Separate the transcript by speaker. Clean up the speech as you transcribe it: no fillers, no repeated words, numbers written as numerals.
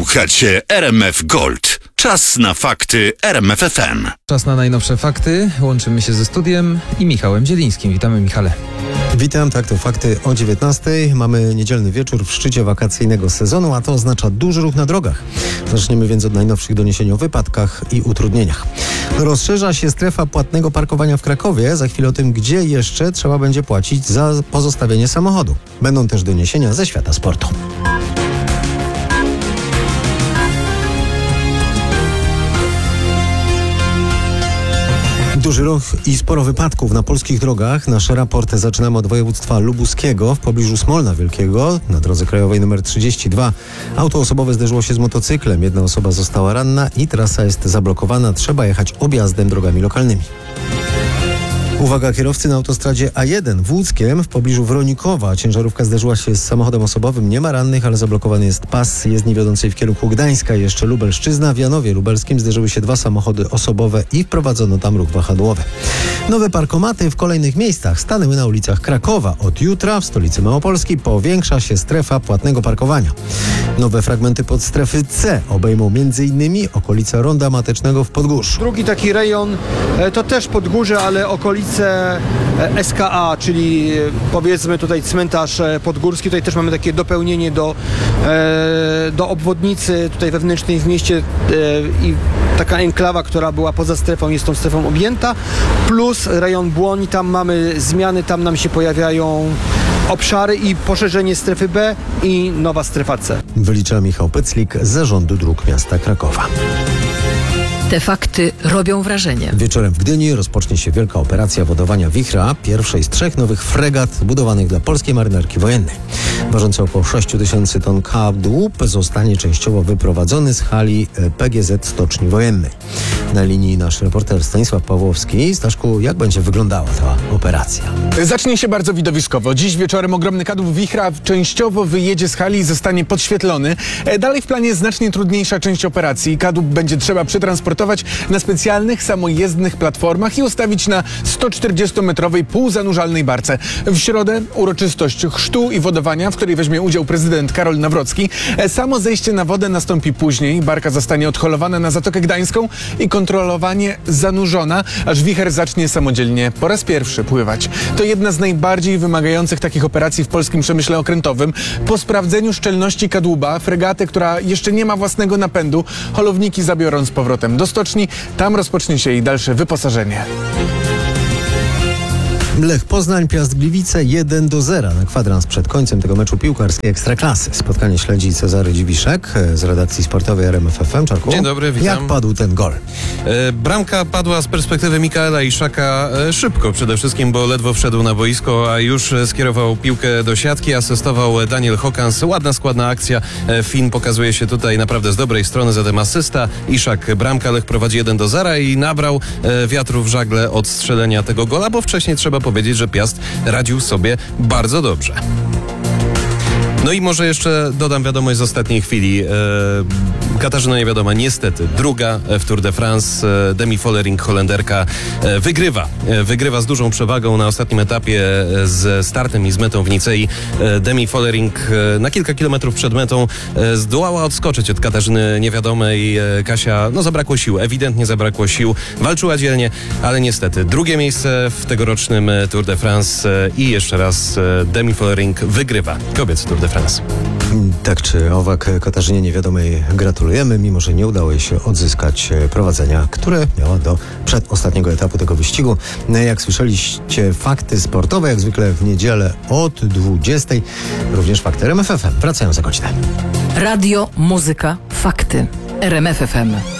Speaker 1: Słuchacie RMF Gold. Czas na fakty RMF FM.
Speaker 2: Czas na najnowsze fakty. Łączymy się ze studiem i Michałem Zielińskim. Witamy, Michale.
Speaker 3: Witam, tak to fakty o 19:00. Mamy niedzielny wieczór w szczycie wakacyjnego sezonu, a to oznacza duży ruch na drogach. Zaczniemy więc od najnowszych doniesień o wypadkach i utrudnieniach. Rozszerza się strefa płatnego parkowania w Krakowie. Za chwilę o tym, gdzie jeszcze trzeba będzie płacić za pozostawienie samochodu. Będą też doniesienia ze świata sportu. Duży ruch i sporo wypadków na polskich drogach. Nasz raport zaczynamy od województwa lubuskiego. W pobliżu Smolna Wielkiego, na drodze krajowej nr 32, auto osobowe zderzyło się z motocyklem. Jedna osoba została ranna i trasa jest zablokowana. Trzeba jechać objazdem drogami lokalnymi. Uwaga, kierowcy na autostradzie A1 w Łódzkiem w pobliżu Wronikowa. Ciężarówka zderzyła się z samochodem osobowym. Nie ma rannych, ale zablokowany jest pas jezdni wiodącej w kierunku Gdańska. Jeszcze Lubelszczyzna. W Janowie Lubelskim zderzyły się dwa samochody osobowe i wprowadzono tam ruch wahadłowy. Nowe parkomaty w kolejnych miejscach stanęły na ulicach Krakowa. Od jutra w stolicy Małopolski powiększa się strefa płatnego parkowania. Nowe fragmenty podstrefy C obejmą m.in. okolice Ronda Matecznego w Podgórzu.
Speaker 4: Drugi taki rejon to też Podgórze, ale okolice SKA, czyli powiedzmy tutaj cmentarz podgórski. Tutaj też mamy takie dopełnienie do obwodnicy tutaj wewnętrznej w mieście i taka enklawa, która była poza strefą, jest tą strefą objęta, plus rejon Błoń, tam mamy zmiany, tam nam się pojawiają obszary i poszerzenie strefy B i nowa strefa C.
Speaker 3: Wylicza Michał Pyclik z Zarządu Dróg Miasta Krakowa.
Speaker 5: Te fakty robią wrażenie.
Speaker 3: Wieczorem w Gdyni rozpocznie się wielka operacja wodowania Wichra, pierwszej z 3 nowych fregat budowanych dla polskiej marynarki wojennej. Ważący około 6 tysięcy ton kadłub zostanie częściowo wyprowadzony z hali PGZ Stoczni Wojennej. Na linii nasz reporter Stanisław Pawłowski. Staszku, jak będzie wyglądała ta operacja?
Speaker 6: Zacznie się bardzo widowiskowo. Dziś wieczorem ogromny kadłub Wichra częściowo wyjedzie z hali i zostanie podświetlony. Dalej w planie znacznie trudniejsza część operacji. Kadłub będzie trzeba przetransportować na specjalnych, samojezdnych platformach i ustawić na 140-metrowej półzanurzalnej barce. W środę uroczystość chrztu i wodowania, w której weźmie udział prezydent Karol Nawrocki. Samo zejście na wodę nastąpi później. Barka zostanie odholowana na Zatokę Gdańską i kontrolowanie zanurzona, aż wicher zacznie samodzielnie po raz pierwszy pływać. To jedna z najbardziej wymagających takich operacji w polskim przemyśle okrętowym. Po sprawdzeniu szczelności kadłuba, fregatę, która jeszcze nie ma własnego napędu, holowniki zabiorą z powrotem do stoczni. Tam rozpocznie się jej dalsze wyposażenie.
Speaker 3: Lech Poznań, Piast Gliwice 1-0 na kwadrans przed końcem tego meczu piłkarskiej Ekstraklasy. Spotkanie śledzi Cezary Dziwiszek z redakcji sportowej RMF FM. Czarku,
Speaker 7: dzień dobry, witam.
Speaker 3: Jak padł ten gol?
Speaker 7: Bramka padła z perspektywy Mikaela Iszaka szybko przede wszystkim, bo ledwo wszedł na boisko, a już skierował piłkę do siatki, asystował Daniel Hokans. Ładna, składna akcja. Fin pokazuje się tutaj naprawdę z dobrej strony, zatem asysta. Iszak, bramka, Lech prowadzi 1-0 i nabrał wiatru w żagle od strzelenia tego gola, bo wcześniej trzeba powiedzieć, że Piast radził sobie bardzo dobrze. No i może jeszcze dodam wiadomość z ostatniej chwili. Katarzyna Niewiadoma niestety druga w Tour de France. Demi Follering, Holenderka, wygrywa z dużą przewagą na ostatnim etapie z startem i z metą w Nicei. Demi Follering na kilka kilometrów przed metą zdołała odskoczyć od Katarzyny Niewiadomej. Kasia, zabrakło sił, ewidentnie zabrakło sił. Walczyła dzielnie, ale niestety drugie miejsce w tegorocznym Tour de France i jeszcze raz Demi Follering wygrywa kobiet Tour de France.
Speaker 3: Tak czy owak, Katarzynie Niewiadomej gratulujemy, mimo że nie udało jej się odzyskać prowadzenia, które miała do przedostatniego etapu tego wyścigu. Jak słyszeliście, fakty sportowe, jak zwykle w niedzielę od 20:00. Również fakty RMF FM wracają za godzinę.
Speaker 5: Radio, muzyka, fakty. RMF FM.